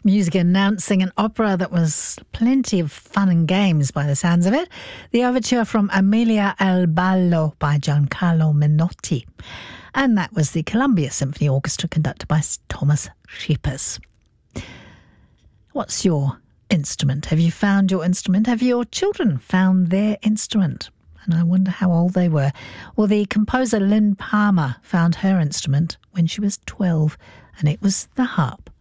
Music announcing an opera that was plenty of fun and games by the sounds of it. The overture from Amelia El Ballo by Giancarlo Menotti. And that was the Columbia Symphony Orchestra conducted by Thomas Scheepers. What's your instrument? Have you found your instrument? Have your children found their instrument? And I wonder how old they were. Well, the composer Lynn Palmer found her instrument when she was 12, and it was the harp.